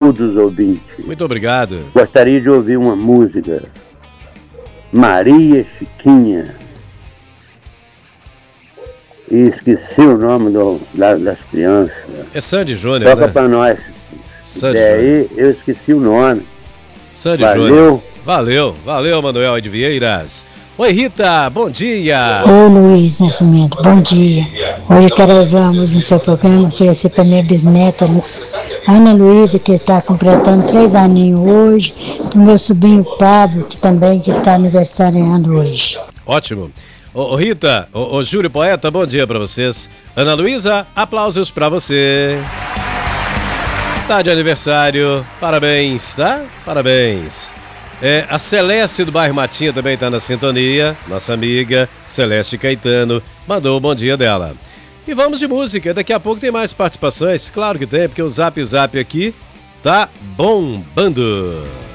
todos os ouvintes. Muito obrigado. Gostaria de ouvir uma música. Maria Chiquinha. E esqueci o nome das crianças. É Sandy Júnior, Toca né? pra nós. Sandy Aí eu esqueci o nome. Sandy Valeu. Júnior. Valeu, Manuel de Vieiras. Oi, Rita, bom dia. Oi, Luiz Nascimento, bom dia. Hoje eu quero ouvir uma música no seu programa, oferecer para minha bisneta Ana Luísa, que está completando 3 aninhos hoje, para o meu sobrinho Pablo, que está aniversariando hoje. Ótimo. Ô Rita, ô Júlio Poeta, bom dia pra vocês. Ana Luísa, aplausos pra você. Tá de aniversário, parabéns, tá? Parabéns. A Celeste do bairro Matinha também tá na sintonia, nossa amiga Celeste Caetano, mandou o bom dia dela. E vamos de música, daqui a pouco tem mais participações, claro que tem, porque o Zap Zap aqui tá bombando.